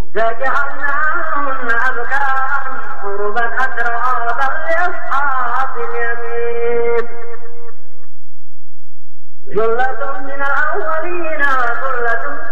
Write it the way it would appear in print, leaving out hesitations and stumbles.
فجعلناهن أبكارا عربا أترابا لأصحاب اليمين ثلة من الأولين ثلة